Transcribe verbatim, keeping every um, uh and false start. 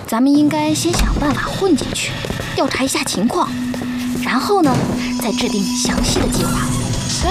咱们应该先想办法混进去，调查一下情况，然后呢，再制定详细的计划。哎，